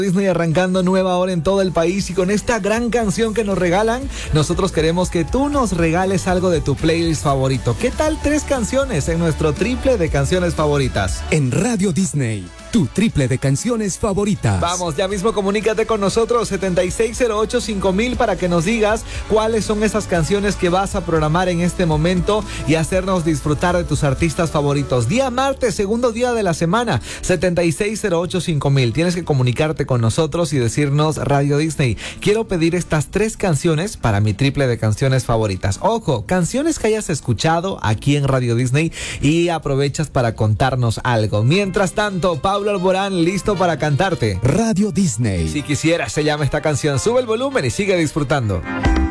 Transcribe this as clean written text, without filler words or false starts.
Disney arrancando nueva hora en todo el país y con esta gran canción que nos regalan, nosotros queremos que tú nos regales algo de tu playlist favorito. ¿Qué tal 3 canciones en nuestro triple de canciones favoritas? En Radio Disney, tu triple de canciones favoritas. Vamos, ya mismo comunícate con nosotros 7608-5000 para que nos digas cuáles son esas canciones que vas a programar en este momento y hacernos disfrutar de tus artistas favoritos. Día martes, segundo día de la semana, 7608-5000. Tienes que comunicarte con nosotros y decirnos: Radio Disney, quiero pedir estas 3 canciones para mi triple de canciones favoritas. Ojo, canciones que hayas escuchado aquí en Radio Disney, y aprovechas para contarnos algo. Mientras tanto, Pablo Alborán, listo para cantarte Radio Disney. Si quisieras, se llama esta canción. Sube el volumen y sigue disfrutando.